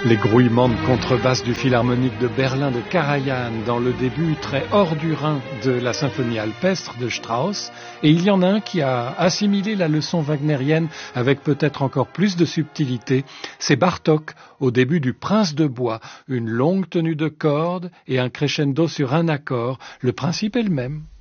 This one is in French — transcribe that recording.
Les grouillements de contrebasse du Philharmonique de Berlin de Karajan dans le début très hors du Rhin de la symphonie alpestre de Strauss. Et il y en a un qui a assimilé la leçon wagnérienne avec peut-être encore plus de subtilité. C'est Bartók au début du Prince de Bois. Une longue tenue de cordes et un crescendo sur un accord. Le principe est le même.